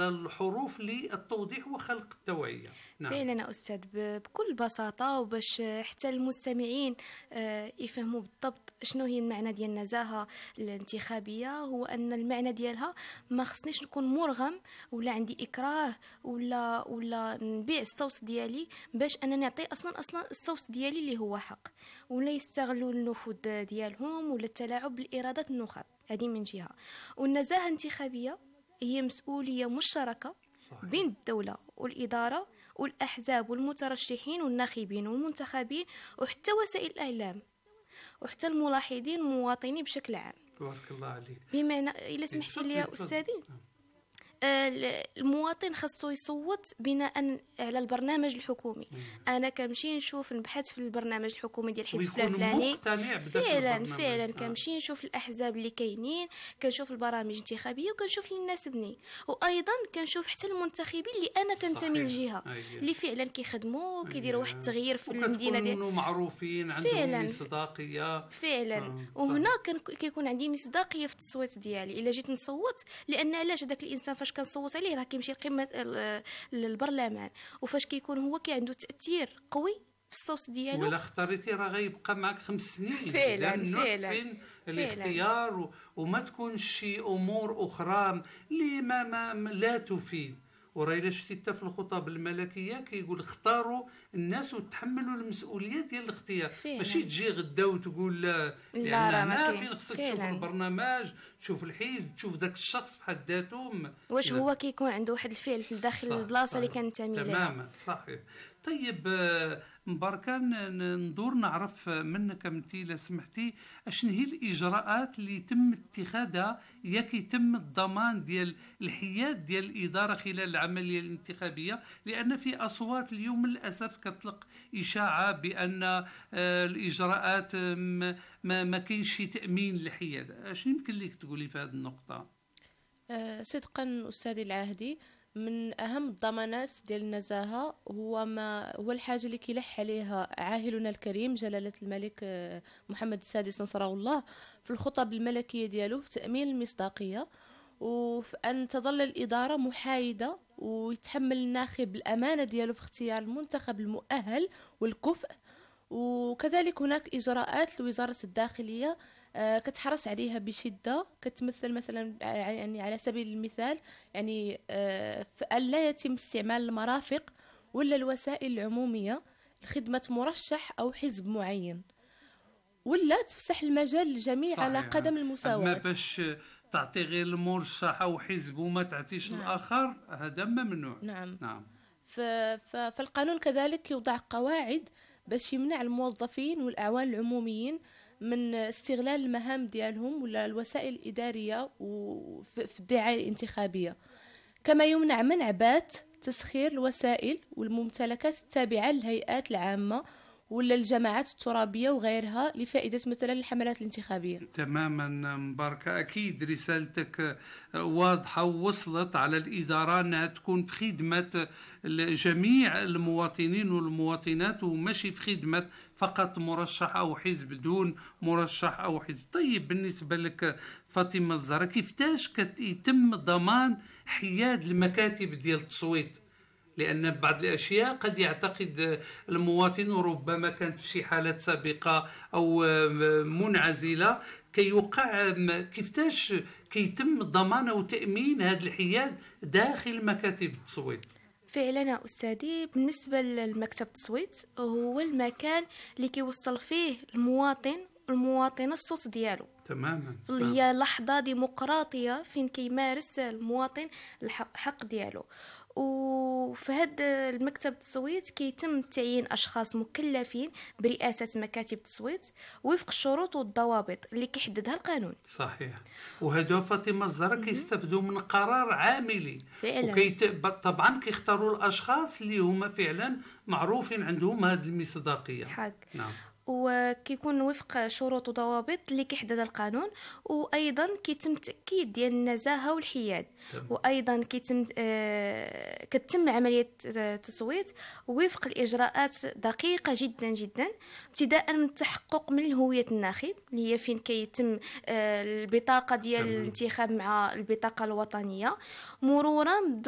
على الحروف للتوضيح وخلق التوعية. نعم. فعلا أستاذ، بكل بساطة وباش حتى المستمعين يفهموا بالضبط شنو هي المعنى ديال النزاهة الانتخابية. هو أن المعنى ديالها ما خصنيش نكون مرغم ولا عندي إكراه ولا نبيع الصوت ديالي باش أنا نعطي أصلا الصوت ديالي اللي هو حق، ولا يستغلوا النفوذ ديالهم ولا التلاعب بإرادة النخب. هذه من جهة. والنزاهة الانتخابية هي مسؤولية مشتركة بين الدولة والإدارة والأحزاب والمترشحين والناخبين والمنتخبين وحتى وسائل الإعلام وحتى الملاحظين والمواطنين بشكل عام. بارك الله عليك. بمعنى إلا سمحتي لي يا أستاذي، المواطن خاصو يصوت بناء على البرنامج الحكومي. انا كنمشي نشوف نبحث في البرنامج الحكومي ديال الحزب الفلاني، فعلا كنمشي نشوف الاحزاب اللي كاينين، كنشوف البرامج الانتخابيه وكنشوف اللي يناسبني، وايضا كنشوف حتى المنتخبين اللي انا كنتمي للجهه اللي فعلا كيخدموا كيديروا واحد التغيير في المدينه ديالهم، معروفين عندهم مصداقيه فعلا. وهنا كيكون عندي مصداقيه في التصويت ديالي الا جيت نصوت، لان علاش هذاك الانسان فاش كنصوت عليه راه كيمشي لقمه البرلمان، وفاش كيكون هو عنده تاثير قوي في الصوت ديالو ولا اختاريتي راه غيبقى معك 5 سنين. فعلا نحسن الاختيار وما تكونش شي امور اخرى اللي ما لا تفيد. وراه الا شفتي حتى في الخطب الملكيه كيقول اختاروا الناس وتحملوا المسؤوليه ديال الاختيار، ماشي تجي غدا وتقول لا انا فين خصك تشوف البرنامج، تشوف الحزب، تشوف ذاك الشخص في حد ذاته واش هو كيكون عنده واحد الفعل في داخل البلاصه اللي كنتمي لها. تماما صحيح. طيب مباركة، ندور نعرف منك انتي الا سمحتي اشنو هي الاجراءات اللي يتم اتخاذها يتم الضمان ديال الحياد ديال الاداره خلال العمليه الانتخابيه، لان في اصوات اليوم للاسف كتطلق اشاعه بان الاجراءات ما كاينش شي تامين للحياد. اشنو يمكن لك تقولي في هذه النقطه؟ صدقا استاذي العهدي، من اهم الضمانات ديال النزاهه هو الحاجه اللي كيلح عليها عاهلنا الكريم جلاله الملك محمد السادس نصره الله في الخطب الملكيه ديالو، في تامين المصداقيه وفي ان تظل الاداره محايده ويتحمل الناخب الامانه ديالو في اختيار المنتخب المؤهل والكفء. وكذلك هناك اجراءات لوزاره الداخليه كتحرص عليها بشده، كتمثل مثلا يعني على سبيل المثال يعني أن لا يتم استعمال المرافق ولا الوسائل العموميه لخدمه مرشح او حزب معين، ولا تفسح المجال للجميع على قدم المساواه. اما باش تعطي غير المرشح او حزب وما تعطيش الاخر، هذا ممنوع. نعم. فالقانون كذلك يوضع قواعد باش يمنع الموظفين والأعوان العموميين من استغلال المهام ديالهم ولا الوسائل الإدارية في الدعاية الانتخابية، كما يمنع منع بات تسخير الوسائل والممتلكات التابعة للهيئات العامة ولا الجماعات الترابية وغيرها لفائدة مثلا الحملات الانتخابية. تماما مباركة، أكيد رسالتك واضحة ووصلت على الإدارة أنها تكون في خدمة جميع المواطنين والمواطنات وماشي في خدمة فقط مرشح أو حزب دون مرشح أو حزب. طيب بالنسبة لك فاطمة الزهراء، كيفتاش يتم ضمان حياد المكاتب ديال التصويت؟ لأن بعض الأشياء قد يعتقد المواطن، وربما كانت في شي حالات سابقة أو منعزلة كيوقع، كيفتاش كيتم ضمان أو تأمين هذا الحياد داخل مكاتب التصويت؟ فعلا يا أستاذي، بالنسبة للمكتب التصويت هو المكان اللي كيوصل فيه المواطن الصوت ديالو تماما. هي لحظة ديمقراطية فين كيمارس المواطن الحق ديالو. وفي هذا المكتب التصويت كيتم تعيين أشخاص مكلفين برئاسة مكاتب التصويت وفق الشروط والضوابط اللي كيحددها القانون. صحيح. وهذو فاطمة الزهراء كيستفدوا من قرار عاملي فعلا. طبعا كيختاروا الأشخاص اللي هما فعلا معروفين عندهم هذه المصداقية. حق. نعم. وكيكون وفق شروط وضوابط اللي كيحددها القانون، وايضا كيتم تاكيد ديال النزاهه والحياد. وايضا كتم عمليه التصويت وفق الاجراءات دقيقه جدا جدا، ابتداء من التحقق من هويه الناخب اللي هي فين كيتم البطاقه ديال الانتخاب مع البطاقه الوطنيه، مرورا